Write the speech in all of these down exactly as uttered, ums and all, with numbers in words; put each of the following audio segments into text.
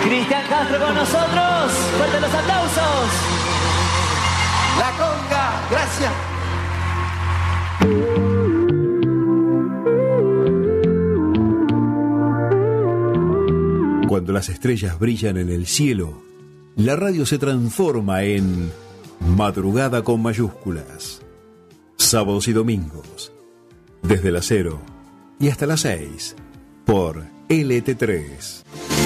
Cristian Castro con nosotros. Fuerte los aplausos. La conga, gracias. Cuando las estrellas brillan en el cielo, la radio se transforma en Madrugada con mayúsculas. Sábados y domingos, desde las cero y hasta las seis, por L T tres.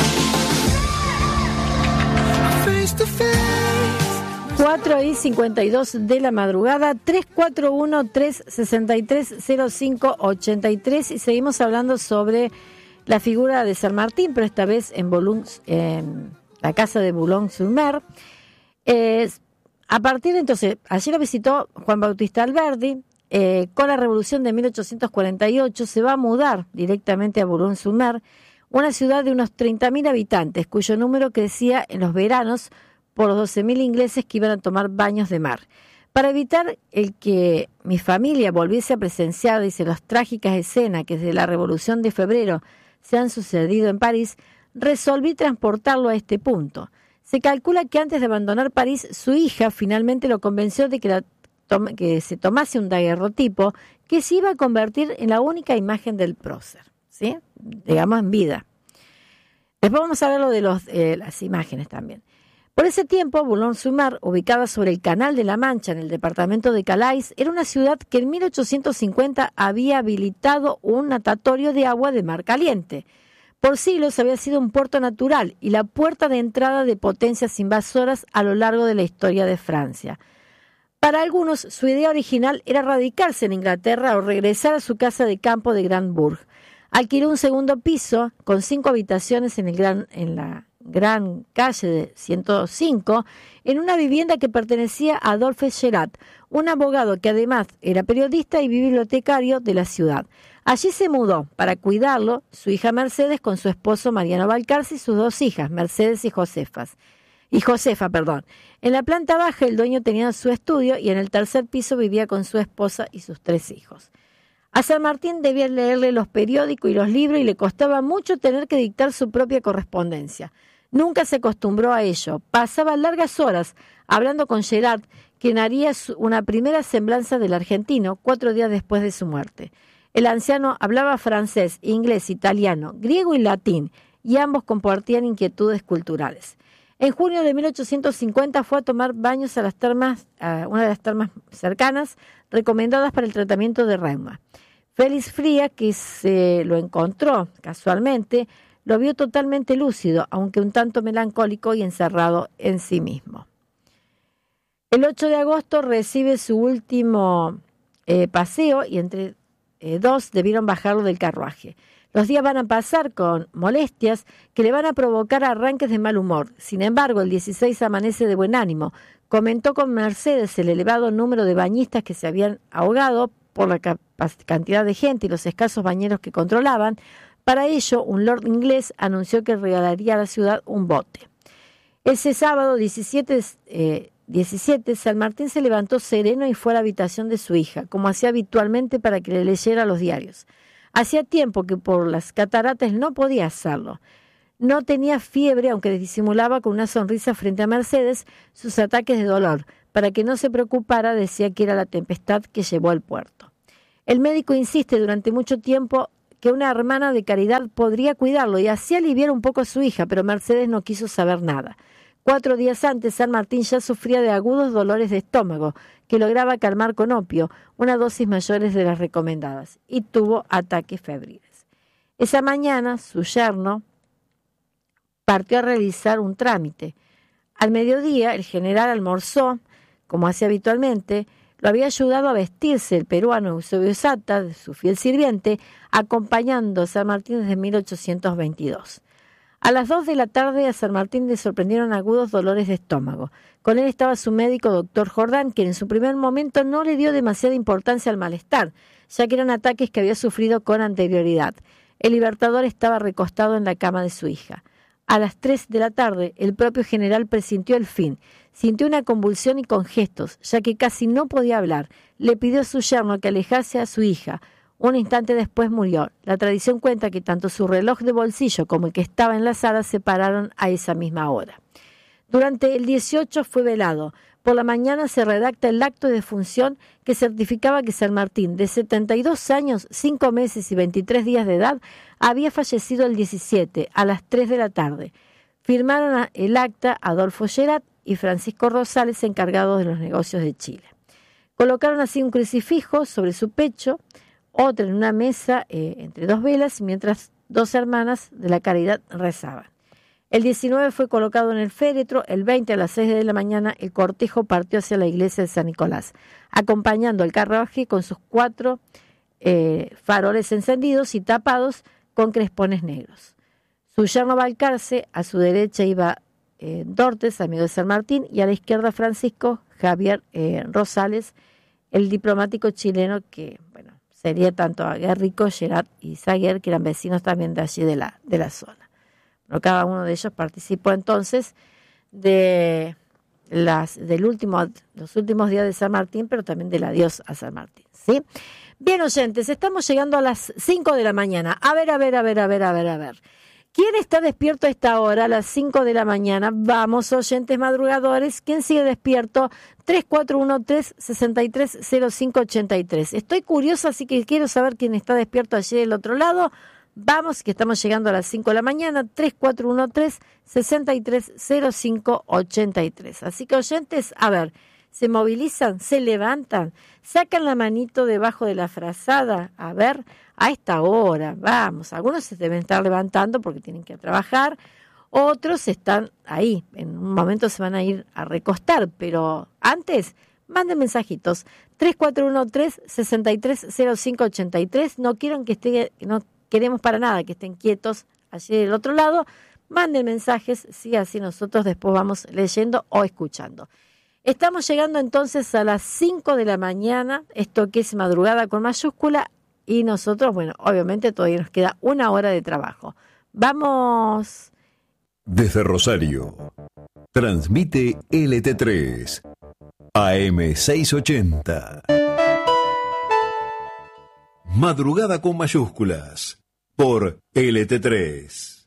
cuatro y cincuenta y dos de la madrugada, tres cuatro uno, tres seis tres, cero cinco ocho tres, y seguimos hablando sobre la figura de San Martín, pero esta vez en, Boulogne, en la casa de Boulogne-sur-Mer. Eh, a partir de entonces, allí lo visitó Juan Bautista Alberdi. Eh, con la revolución de mil ochocientos cuarenta y ocho se va a mudar directamente a Boulogne-sur-Mer, una ciudad de unos treinta mil habitantes, cuyo número crecía en los veranos por los doce mil ingleses que iban a tomar baños de mar. Para evitar el que mi familia volviese a presenciar, dice, las trágicas escenas que desde la Revolución de Febrero se han sucedido en París, resolví transportarlo a este punto. Se calcula que antes de abandonar París, su hija finalmente lo convenció de que, la tome, que se tomase un daguerrotipo que se iba a convertir en la única imagen del prócer, ¿sí? Digamos en vida. Después vamos a ver lo de los, eh, las imágenes también. Por ese tiempo, Boulogne-sur-Mer, ubicada sobre el Canal de la Mancha en el departamento de Calais, era una ciudad que en mil ochocientos cincuenta había habilitado un natatorio de agua de mar caliente. Por siglos había sido un puerto natural y la puerta de entrada de potencias invasoras a lo largo de la historia de Francia. Para algunos, su idea original era radicarse en Inglaterra o regresar a su casa de campo de Grand Bourg. Alquiló un segundo piso con cinco habitaciones en, el gran, en la gran calle de ciento cinco, en una vivienda que pertenecía a Adolphe Gerard, un abogado que además era periodista y bibliotecario de la ciudad. Allí se mudó para cuidarlo su hija Mercedes con su esposo Mariano Balcarce y sus dos hijas, Mercedes y Josefas. Y Josefa, perdón. En la planta baja el dueño tenía su estudio y en el tercer piso vivía con su esposa y sus tres hijos. A San Martín debía leerle los periódicos y los libros y le costaba mucho tener que dictar su propia correspondencia. Nunca se acostumbró a ello. Pasaba largas horas hablando con Gerard, quien haría una primera semblanza del argentino cuatro días después de su muerte. El anciano hablaba francés, inglés, italiano, griego y latín, y ambos compartían inquietudes culturales. En junio de mil ochocientos cincuenta fue a tomar baños a las termas, a una de las termas cercanas, recomendadas para el tratamiento de reuma. Félix Fría, que se lo encontró casualmente, lo vio totalmente lúcido, aunque un tanto melancólico y encerrado en sí mismo. El ocho de agosto recibe su último eh, paseo y entre eh, dos debieron bajarlo del carruaje. Los días van a pasar con molestias que le van a provocar arranques de mal humor. Sin embargo, el dieciséis amanece de buen ánimo. Comentó con Mercedes el elevado número de bañistas que se habían ahogado por la cantidad de gente y los escasos bañeros que controlaban. Para ello, un lord inglés anunció que regalaría a la ciudad un bote. Ese sábado diecisiete, eh, diecisiete, San Martín se levantó sereno y fue a la habitación de su hija, como hacía habitualmente para que le leyera los diarios. Hacía tiempo que por las cataratas no podía hacerlo. No tenía fiebre, aunque disimulaba con una sonrisa frente a Mercedes sus ataques de dolor. Para que no se preocupara, decía que era la tempestad que llevó al puerto. El médico insiste durante mucho tiempo que una hermana de caridad podría cuidarlo y así aliviar un poco a su hija, pero Mercedes no quiso saber nada. Cuatro días antes, San Martín ya sufría de agudos dolores de estómago, que lograba calmar con opio, una dosis mayores de las recomendadas, y tuvo ataques febriles. Esa mañana, su yerno partió a realizar un trámite. Al mediodía, el general almorzó, como hacía habitualmente. Lo había ayudado a vestirse el peruano Eusebio Sata, su fiel sirviente, acompañando a San Martín desde mil ochocientos veintidós. A las dos de la tarde a San Martín le sorprendieron agudos dolores de estómago. Con él estaba su médico, doctor Jordán, quien en su primer momento no le dio demasiada importancia al malestar, ya que eran ataques que había sufrido con anterioridad. El Libertador estaba recostado en la cama de su hija. A las tres de la tarde, el propio general presintió el fin. Sintió una convulsión y con gestos, ya que casi no podía hablar. Le pidió a su yerno que alejase a su hija. Un instante después murió. La tradición cuenta que tanto su reloj de bolsillo como el que estaba en la sala se pararon a esa misma hora. Durante el dieciocho fue velado. Por la mañana se redacta el acto de defunción que certificaba que San Martín, de setenta y dos años, cinco meses y veintitrés días de edad, había fallecido el diecisiete, a las tres de la tarde. Firmaron el acta Adolfo Gerat y Francisco Rosales, encargados de los negocios de Chile. Colocaron así un crucifijo sobre su pecho, otro en una mesa eh, entre dos velas, mientras dos hermanas de la caridad rezaban. El diecinueve fue colocado en el féretro, el veinte a las seis de la mañana el cortejo partió hacia la iglesia de San Nicolás, acompañando el carruaje con sus cuatro eh, faroles encendidos y tapados con crespones negros. Su yerno Balcarce, a su derecha iba eh, Dortes, amigo de San Martín, y a la izquierda Francisco Javier eh, Rosales, el diplomático chileno que, bueno, sería tanto a Guerrico, Gerat y Saguer, que eran vecinos también de allí de la, de la zona. Bueno, cada uno de ellos participó entonces de las del último, los últimos días de San Martín, pero también del adiós a San Martín, ¿sí? Bien, oyentes, estamos llegando a las cinco de la mañana. A ver, a ver, a ver, a ver, a ver, a ver. ¿Quién está despierto a esta hora, a las cinco de la mañana? Vamos, oyentes madrugadores. ¿Quién sigue despierto? tres cuatro uno tres, seis tres cero cinco ocho tres. Estoy curiosa, así que quiero saber quién está despierto allí del otro lado. Vamos, que estamos llegando a las cinco de la mañana. tres cuatro uno tres, seis tres cero cinco ocho tres. Así que, oyentes, a ver, se movilizan, se levantan, sacan la manito debajo de la frazada, a ver, a esta hora, vamos, algunos se deben estar levantando porque tienen que trabajar, otros están ahí, en un momento se van a ir a recostar, pero antes, manden mensajitos, tres cuatro uno tres, seis tres cero cinco ocho tres, no quieren que esté, no queremos para nada que estén quietos allí del otro lado, manden mensajes, sí, así nosotros después vamos leyendo o escuchando. Estamos llegando entonces a las cinco de la mañana, esto que es madrugada con mayúscula, y nosotros, bueno, obviamente todavía nos queda una hora de trabajo. Vamos. Desde Rosario, transmite L T tres, A M seiscientos ochenta. Madrugada con mayúsculas, por L T tres.